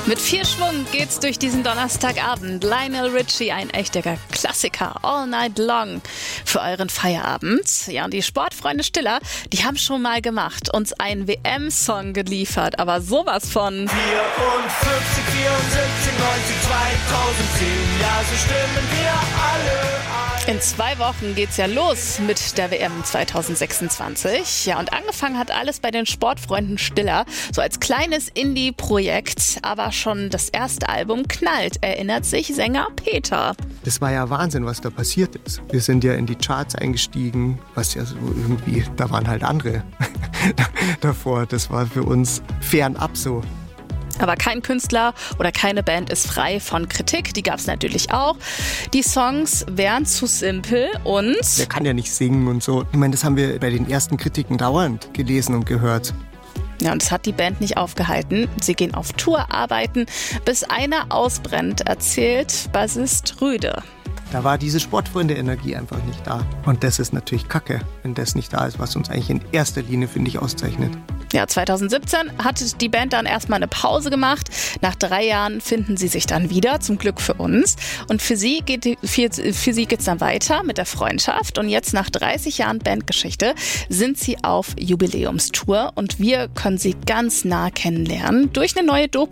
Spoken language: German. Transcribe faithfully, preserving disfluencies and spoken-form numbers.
Mit viel Schwung geht's durch diesen Donnerstagabend. Lionel Richie, ein echter Klassiker, All Night Long für euren Feierabend. Ja, und die Sportfreunde Stiller, die haben schon mal gemacht, uns einen W M-Song geliefert, aber sowas von vierundfünfzig, vierundsiebzig, neunzig, zweitausendzehn, ja, so stimmen wir alle ein. In zwei Wochen geht's ja los mit der W M zwanzig sechsundzwanzig. Ja, und angefangen hat alles bei den Sportfreunden Stiller, so als kleines Indie-Projekt. Aber schon das erste Album knallt, erinnert sich Sänger Peter. Das war ja Wahnsinn, was da passiert ist. Wir sind ja in die Charts eingestiegen, was ja so irgendwie, da waren halt andere davor. Das war für uns fernab so. Aber kein Künstler oder keine Band ist frei von Kritik, die gab es natürlich auch. Die Songs wären zu simpel und... Der kann ja nicht singen und so. Ich meine, das haben wir bei den ersten Kritiken dauernd gelesen und gehört. Ja, und es hat die Band nicht aufgehalten. Sie gehen auf Tour arbeiten, bis einer ausbrennt, erzählt Bassist Rüde. Da war diese Sportfreunde-Energie einfach nicht da. Und das ist natürlich Kacke, wenn das nicht da ist, was uns eigentlich in erster Linie, finde ich, auszeichnet. Ja, zwanzig siebzehn hat die Band dann erstmal eine Pause gemacht. Nach drei Jahren finden sie sich dann wieder, zum Glück für uns. Und für sie geht für, für sie geht's dann weiter mit der Freundschaft. Und jetzt nach dreißig Jahren Bandgeschichte sind sie auf Jubiläumstour und wir können sie ganz nah kennenlernen durch eine neue Doku.